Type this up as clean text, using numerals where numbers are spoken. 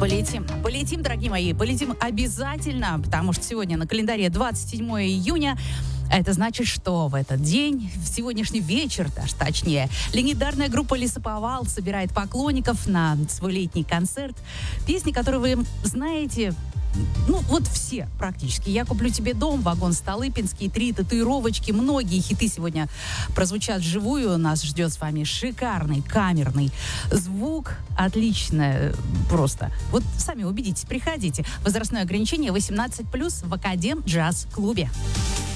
Полетим. Полетим, дорогие мои, полетим обязательно, потому что сегодня на календаре 27 июня. Это значит, что в этот день, в сегодняшний вечер, даже точнее, легендарная группа «Лесоповал» собирает поклонников на свой летний концерт. Песни, которые вы знаете, вот все практически. «Я куплю тебе дом», «Вагон Столыпинский», «Три татуировочки». Многие хиты сегодня прозвучат вживую. Нас ждет с вами шикарный камерный звук. Отлично просто. Вот сами убедитесь, приходите. Возрастное ограничение 18+, в Академ Джаз Клубе.